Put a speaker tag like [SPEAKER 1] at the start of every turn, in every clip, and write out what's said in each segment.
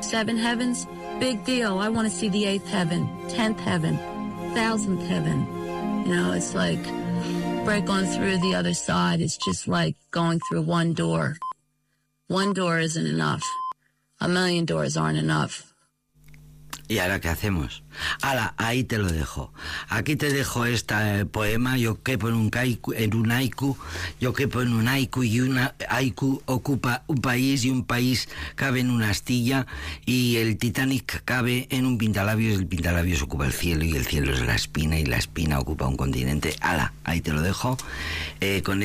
[SPEAKER 1] 7 heavens, big deal. I want to see the 8th heaven, 10th heaven, 1000th heaven. You know, it's like break on through the other side. It's just like going through one door. One door isn't enough. A million doors aren't enough.
[SPEAKER 2] ¿Y ahora qué hacemos? Ala, ahí te lo dejo. Aquí te dejo este poema. Yo quepo en un haiku, yo quepo en un haiku, y una haiku ocupa un país, y un país cabe en una astilla, y el Titanic cabe en un pintalabios, el pintalabios ocupa el cielo, y el cielo es la espina, y la espina ocupa un continente. Ala, ahí te lo dejo, con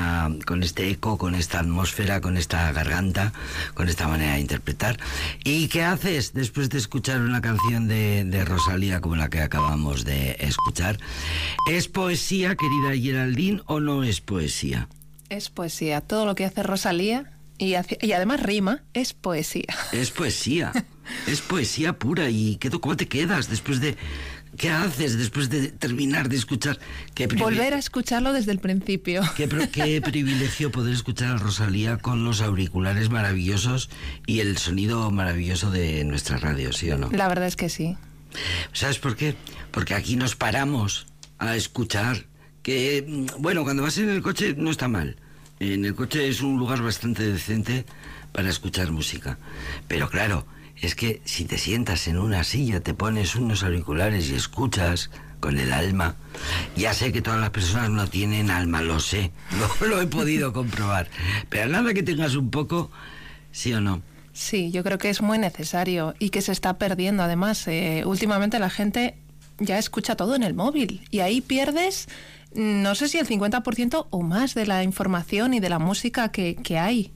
[SPEAKER 2] este eco, con esta atmósfera, con esta garganta, con esta manera de interpretar. ¿Y qué haces después de escuchar una canción de Rosalía como la que acabamos de escuchar? ¿Es poesía, querida Geraldine, o no es poesía?
[SPEAKER 3] Es poesía. Todo lo que hace Rosalía, y además rima, es poesía.
[SPEAKER 2] Es poesía. Es poesía pura. ¿Y cómo te quedas después de... ¿Qué haces después de terminar de escuchar?
[SPEAKER 3] Volver a escucharlo desde el principio.
[SPEAKER 2] Qué privilegio poder escuchar a Rosalía con los auriculares maravillosos y el sonido maravilloso de nuestra radio, ¿sí o no?
[SPEAKER 3] La verdad es que sí.
[SPEAKER 2] ¿Sabes por qué? Porque aquí nos paramos a escuchar. Que, bueno, cuando vas en el coche no está mal. En el coche es un lugar bastante decente para escuchar música. Pero claro, es que si te sientas en una silla, te pones unos auriculares y escuchas con el alma. Ya sé que todas las personas no tienen alma, lo sé, lo he podido comprobar. Pero nada que tengas un poco, ¿sí o no?
[SPEAKER 3] Sí, yo creo que es muy necesario y que se está perdiendo. Además, últimamente la gente ya escucha todo en el móvil y ahí pierdes, no sé si el 50% o más de la información y de la música que hay.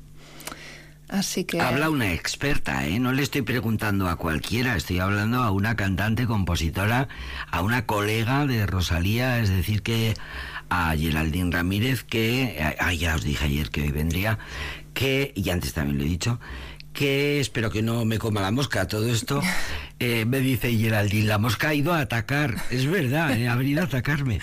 [SPEAKER 3] Así que...
[SPEAKER 2] Habla una experta, ¿eh? No le estoy preguntando a cualquiera, estoy hablando a una cantante, compositora, a una colega de Rosalía, es decir, que a Geraldine Ramírez, que ya os dije ayer que hoy vendría, y antes también lo he dicho, que espero que no me coma la mosca todo esto. Me dice Geraldine, la mosca ha ido a atacar, es verdad, ha venido a atacarme.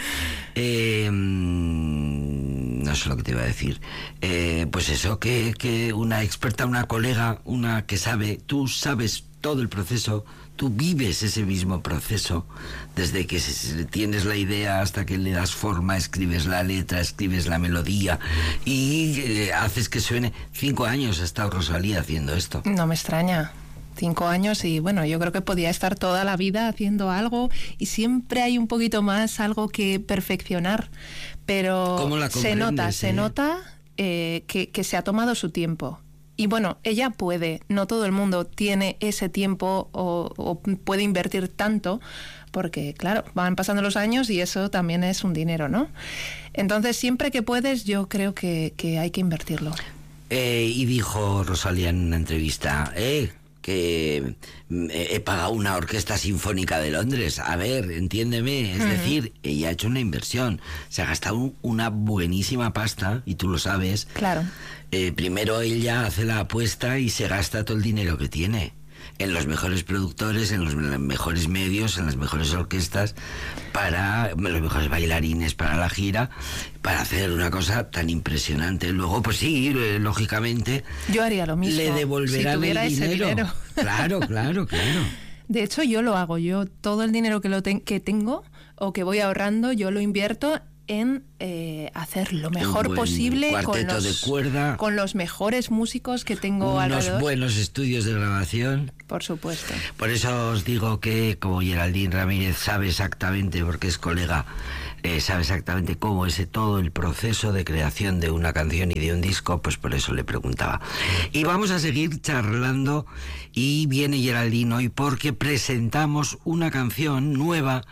[SPEAKER 2] No sé lo que te iba a decir. Pues eso, que una experta, una colega, una que sabe, tú sabes todo el proceso, tú vives ese mismo proceso, desde que tienes la idea hasta que le das forma, escribes la letra, escribes la melodía y haces que suene. 5 años ha estado Rosalía haciendo esto.
[SPEAKER 3] No me extraña. 5 años y bueno, yo creo que podía estar toda la vida haciendo algo y siempre hay un poquito más, algo que perfeccionar, pero se nota que se ha tomado su tiempo. Y bueno, ella puede, no todo el mundo tiene ese tiempo o puede invertir tanto, porque claro, van pasando los años y eso también es un dinero, ¿no? Entonces siempre que puedes yo creo que hay que invertirlo.
[SPEAKER 2] Y dijo Rosalía en una entrevista, que he pagado una orquesta sinfónica de Londres. A ver, entiéndeme, es decir, ella ha hecho una inversión, se ha gastado una buenísima pasta, y tú lo sabes.
[SPEAKER 3] Claro.
[SPEAKER 2] Primero ella hace la apuesta y se gasta todo el dinero que tiene en los mejores productores, en los mejores medios, en las mejores orquestas, para los mejores bailarines para la gira, para hacer una cosa tan impresionante. Luego, pues sí, lógicamente,
[SPEAKER 3] yo haría lo mismo.
[SPEAKER 2] Le devolverán
[SPEAKER 3] si tuviera
[SPEAKER 2] el dinero.
[SPEAKER 3] Ese dinero.
[SPEAKER 2] Claro.
[SPEAKER 3] De hecho, yo lo hago. Yo todo el dinero que tengo o que voy ahorrando, yo lo invierto en hacer lo mejor posible con los mejores músicos que tengo alrededor.
[SPEAKER 2] Unos buenos estudios de grabación.
[SPEAKER 3] Por supuesto.
[SPEAKER 2] Por eso os digo que, como Geraldine Ramírez sabe exactamente, porque es colega, sabe exactamente cómo es todo el proceso de creación de una canción y de un disco, pues por eso le preguntaba. Y vamos a seguir charlando, y viene Geraldine hoy porque presentamos una canción nueva,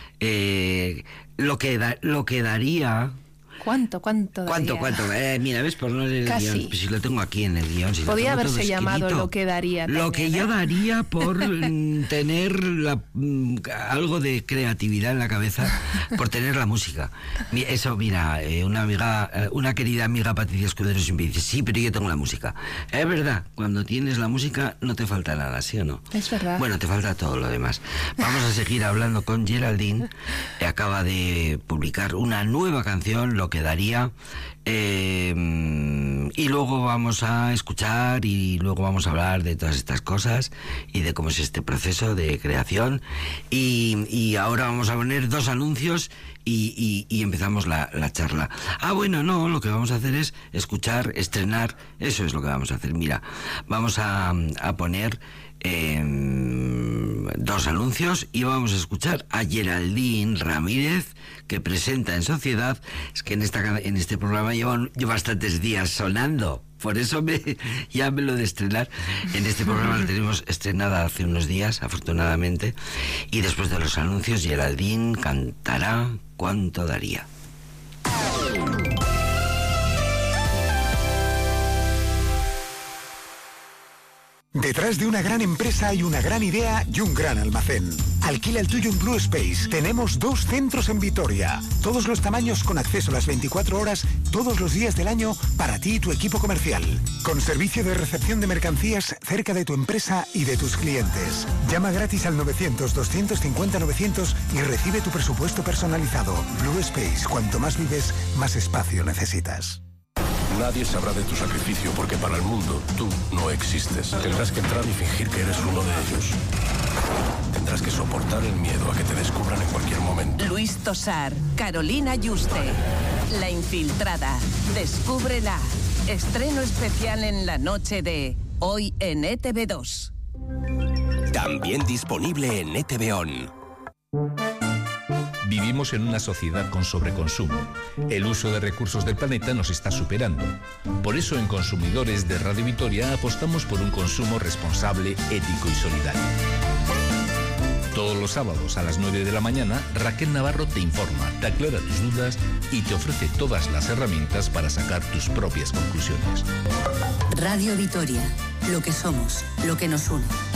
[SPEAKER 2] lo que daría...
[SPEAKER 3] ¿Cuánto daría?
[SPEAKER 2] Mira, ves, por no leer el guión, pues si lo tengo aquí en el guión. Si
[SPEAKER 3] podía haberse llamado Lo que daría también,
[SPEAKER 2] Lo que yo daría por tener algo de creatividad en la cabeza, por tener la música. Eso, mira, una querida amiga, Patricia Escudero, siempre dice, sí, pero yo tengo la música. Es verdad, cuando tienes la música no te falta nada, ¿sí o no?
[SPEAKER 3] Es verdad.
[SPEAKER 2] Bueno, te falta todo lo demás. Vamos a seguir hablando con Geraldine. Acaba de publicar una nueva canción, Lo que quedaría. Y luego vamos a escuchar y luego vamos a hablar de todas estas cosas y de cómo es este proceso de creación. Y ahora vamos a poner 2 anuncios y empezamos la charla. Bueno, no, lo que vamos a hacer es escuchar, estrenar, eso es lo que vamos a hacer. Mira, vamos a poner 2 anuncios y vamos a escuchar a Geraldine Ramírez, que presenta En Sociedad. Es que en este programa lleva bastantes días sonando, por eso ya me lo de estrenar. En este programa la tenemos estrenada hace unos días, afortunadamente, y después de los anuncios Geraldine cantará Cuánto daría.
[SPEAKER 4] Detrás de una gran empresa hay una gran idea y un gran almacén. Alquila el tuyo en Blue Space. Tenemos 2 centros en Vitoria. Todos los tamaños con acceso a las 24 horas, todos los días del año, para ti y tu equipo comercial. Con servicio de recepción de mercancías cerca de tu empresa y de tus clientes. Llama gratis al 900-250-900 y recibe tu presupuesto personalizado. Blue Space. Cuanto más vives, más espacio necesitas.
[SPEAKER 5] Nadie sabrá de tu sacrificio porque para el mundo tú no existes. Tendrás que entrar y fingir que eres uno de ellos. Tendrás que soportar el miedo a que te descubran en cualquier momento.
[SPEAKER 6] Luis Tosar, Carolina Yuste, La Infiltrada. Descúbrela. Estreno especial en la noche de hoy en ETV2.
[SPEAKER 7] También disponible en ETV On.
[SPEAKER 8] Vivimos en una sociedad con sobreconsumo. El uso de recursos del planeta nos está superando. Por eso en Consumidores de Radio Vitoria apostamos por un consumo responsable, ético y solidario. Todos los sábados a las 9 de la mañana, Raquel Navarro te informa, te aclara tus dudas y te ofrece todas las herramientas para sacar tus propias conclusiones.
[SPEAKER 9] Radio Vitoria, lo que somos, lo que nos une.